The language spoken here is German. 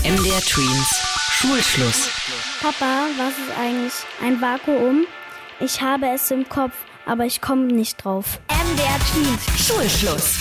MDR Tweens Schulschluss. Papa, was ist eigentlich ein Vakuum? Ich habe es im Kopf, aber ich komme nicht drauf. MDR Tweens Schulschluss.